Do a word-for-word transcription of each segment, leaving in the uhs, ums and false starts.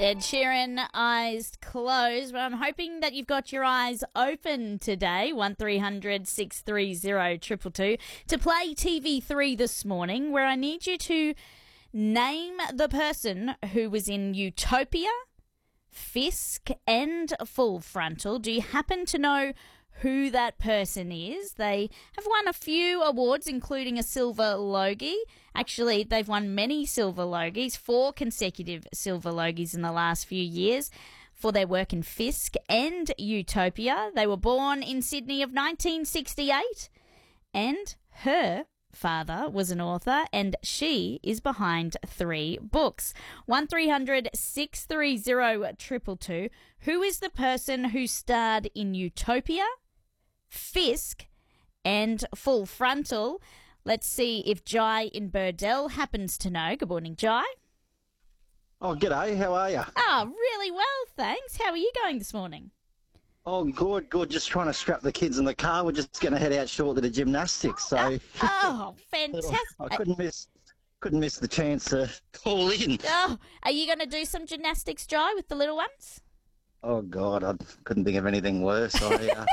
Ed Sheeran, eyes closed, but I'm hoping that you've got your eyes open today. one three hundred six three zero two two two to play T V three this morning, where I need you to name the person who was in Utopia, Fisk and Full Frontal. Do you happen to know who that person is? They have won a few awards, including a Silver Logie. Actually, they've won many Silver Logies, four consecutive Silver Logies in the last few years for their work in Fisk and Utopia. They were born in Sydney of nineteen sixty-eight, and her father was an author, and she is behind three books. one three hundred six three zero two two two. Who is the person who starred in Utopia, Fisk and Full Frontal? Let's see if Jai in Burdell happens to know. Good morning, Jai. Oh, g'day. How are you? Oh, really well, thanks. How are you going this morning? Oh, good, good. Just trying to strap the kids in the car. We're just going to head out shortly to gymnastics. So, oh, oh fantastic. I couldn't miss couldn't miss the chance to call in. Oh, are you going to do some gymnastics, Jai, with the little ones? Oh, God, I couldn't think of anything worse. I, uh,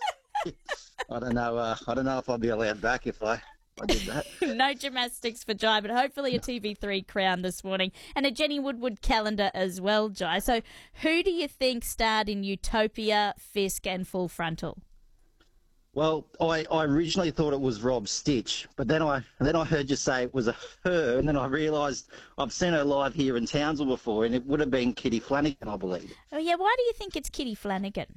I don't know. Uh, I don't know if I'll be allowed back if I, I did that. No gymnastics for Jai, but hopefully a T V three crown this morning and a Jenny Woodward calendar as well, Jai. So who do you think starred in Utopia, Fisk and Full Frontal? Well, I, I originally thought it was Rob Stitch, but then I then I heard you say it was a her, and then I realised I've seen her live here in Townsville before, and it would have been Kitty Flanagan, I believe. Oh yeah, why do you think it's Kitty Flanagan?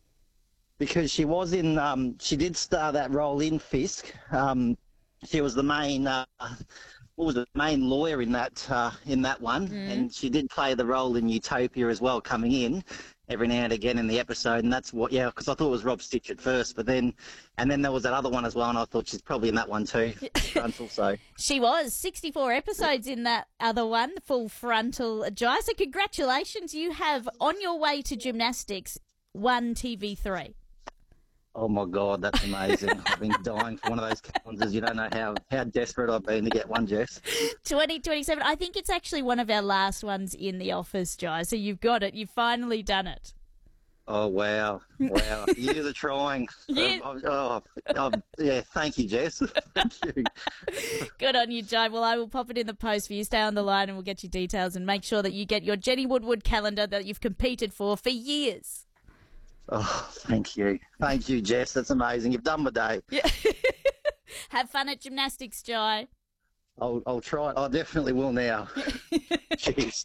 Because she was in, um, she did star that role in Fisk. Um, she was the main, uh, what was it, main lawyer in that uh, in that one, mm. and she did play the role in Utopia as well, coming in every now and again in the episode, and that's what, yeah, because I thought it was Rob Stitch at first, but then, and then there was that other one as well, and I thought she's probably in that one too, Frontal, so. She was, sixty-four episodes in that other one, Full Frontal, Jai, so congratulations, you have, on your way to gymnastics, won T V three. Oh, my God, that's amazing. I've been dying for one of those calendars. You don't know how, how desperate I've been to get one, Jess. twenty twenty-seven. I think it's actually one of our last ones in the office, Jai. So you've got it. You've finally done it. Oh, wow. Wow. Years of trying. Yeah. Um, oh, oh, yeah, thank you, Jess. Thank you. Good on you, Jai. Well, I will pop it in the post for you. Stay on the line and we'll get you details and make sure that you get your Jenny Woodward calendar that you've competed for for years. Oh, thank you. Thank you, Jess. That's amazing. You've done my day. Yeah. Have fun at gymnastics, Jai. I'll, I'll try. I definitely will now. Jeez.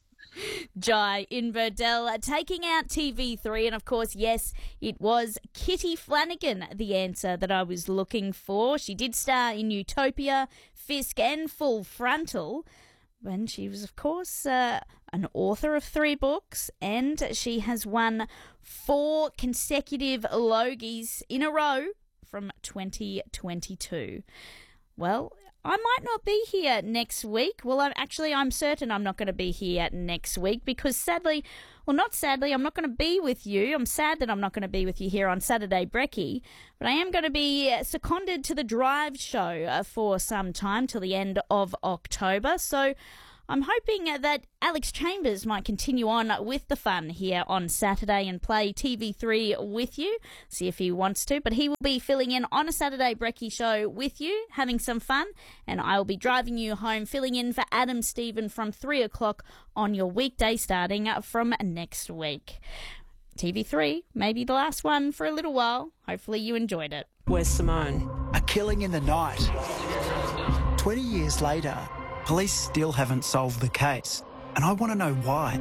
Jai in Burdell taking out T V three, and of course, yes, it was Kitty Flanagan, the answer that I was looking for. She did star in Utopia, Fisk and Full Frontal. And she was, of course, uh, an author of three books, and she has won four consecutive Logies in a row from twenty twenty-two. Well, I might not be here next week. Well, I'm, actually, I'm certain I'm not going to be here next week because sadly, well, not sadly, I'm not going to be with you. I'm sad that I'm not going to be with you here on Saturday Brekkie, but I am going to be seconded to the Drive show uh, for some time till the end of October. So I'm hoping that Alex Chambers might continue on with the fun here on Saturday and play T V three with you. See if he wants to, but he will be filling in on a Saturday Brekkie show with you, having some fun, and I will be driving you home, filling in for Adam Stephen from three o'clock on your weekday starting from next week. T V three, maybe the last one for a little while. Hopefully you enjoyed it. Where's Simone? A killing in the night. Twenty years later, police still haven't solved the case, and I want to know why.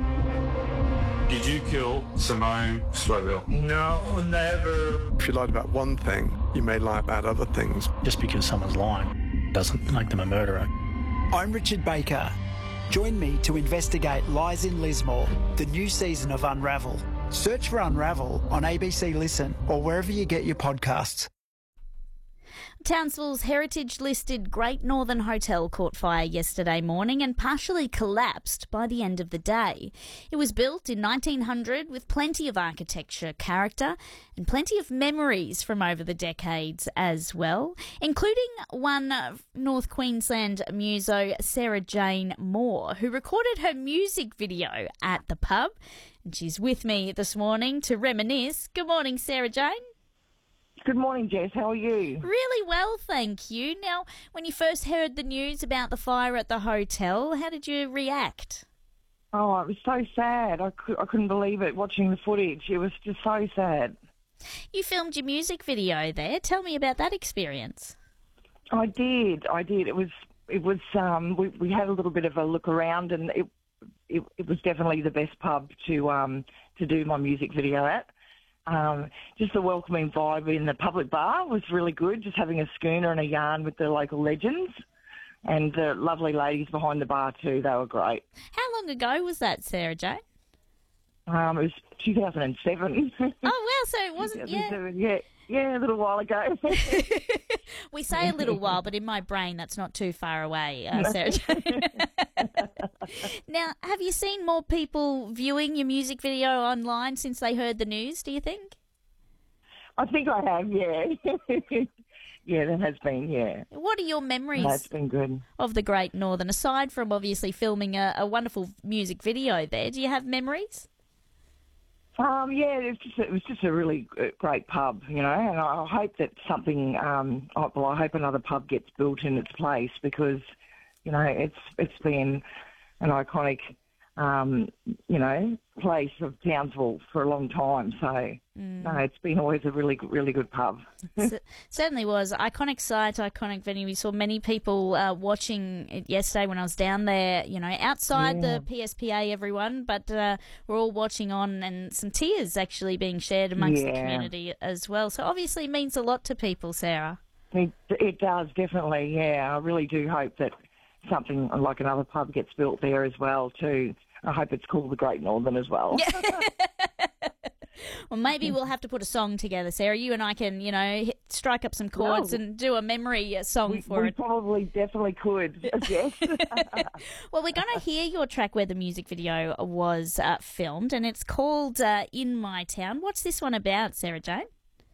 Did you kill Simone Slowell? No, never. If you lied about one thing, you may lie about other things. Just because someone's lying doesn't make them a murderer. I'm Richard Baker. Join me to investigate Lies in Lismore, the new season of Unravel. Search for Unravel on A B C Listen or wherever you get your podcasts. Townsville's heritage-listed Great Northern Hotel caught fire yesterday morning and partially collapsed by the end of the day. It was built in nineteen hundred with plenty of architecture character and plenty of memories from over the decades as well, including one of North Queensland muso Sarah Jane Moore, who recorded her music video at the pub. And she's with me this morning to reminisce. Good morning, Sarah Jane. Good morning, Jess. How are you? Really well, thank you. Now, when you first heard the news about the fire at the hotel, how did you react? Oh, it was so sad. I, cou- I couldn't believe it watching the footage. It was just so sad. You filmed your music video there. Tell me about that experience. I did. I did. It was. It was. Um, we, we had a little bit of a look around, and it it, it was definitely the best pub to um to do my music video at. Um, just the welcoming vibe in the public bar was really good, just having a schooner and a yarn with the local legends. And the lovely ladies behind the bar too, they were great. How long ago was that, Sarah Jane? Um, it was two thousand seven. Oh, wow, so it wasn't, yeah. Yeah, yeah, a little while ago. We say a little while, but in my brain that's not too far away, uh, Sarah Jane. Now, have you seen more people viewing your music video online since they heard the news, do you think? I think I have, yeah. Yeah, that has been, yeah. What are your memories That's been good. of the Great Northern? Aside from obviously filming a, a wonderful music video there, do you have memories? Um, yeah, it was, just, it was just a really great pub, you know, and I hope that something, um, well, I hope another pub gets built in its place because, you know, it's it's been an iconic, um, you know, place of Townsville for a long time. So, mm. no, it's been always a really, really good pub. C- certainly was. Iconic site, iconic venue. We saw many people uh, watching it yesterday when I was down there, you know, outside yeah. the P S P A, everyone, but uh, we're all watching on and some tears actually being shared amongst yeah. the community as well. So obviously it means a lot to people, Sarah. It, it does, definitely, yeah. I really do hope that something like another pub gets built there as well too. I hope it's called the Great Northern as well. Well, maybe we'll have to put a song together, Sarah. You and I can, you know, hit, strike up some chords no. and do a memory song we, for we it. We probably definitely could, yes. Well, we're going to hear your track where the music video was uh, filmed, and it's called uh, In My Town. What's this one about, Sarah Jane?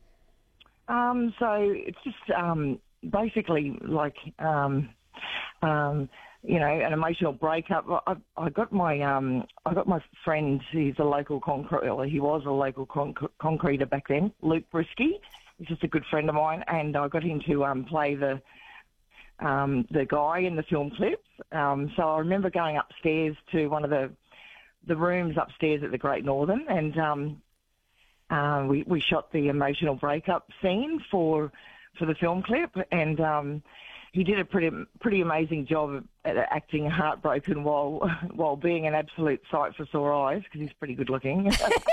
Um, so it's just um, basically like... Um, Um, you know, an emotional breakup. I, I got my um, I got my friend. He's a local concrete. Well, he was a local conc- concreter back then. Luke Brisky. He's just a good friend of mine, and I got him to um, play the um, the guy in the film clip. Um, so I remember going upstairs to one of the the rooms upstairs at the Great Northern, and um, uh, we we shot the emotional breakup scene for for the film clip, and. Um, He did a pretty pretty amazing job at acting heartbroken while while being an absolute sight for sore eyes because he's pretty good looking.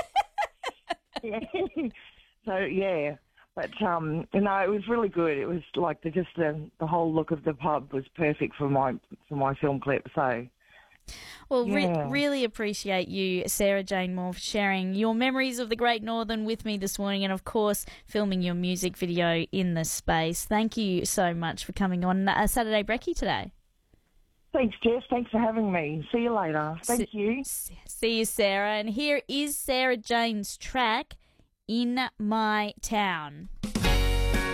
Yeah. So yeah, but um, you know, it was really good. It was like the just the, the whole look of the pub was perfect for my for my film clip. So. Well, yeah. re- really appreciate you, Sarah Jane Moore, for sharing your memories of the Great Northern with me this morning and, of course, filming your music video in the space. Thank you so much for coming on uh, Saturday Brekkie today. Thanks, Jess. Thanks for having me. See you later. Thank S- you. See you, Sarah. And here is Sarah Jane's track, In My Town.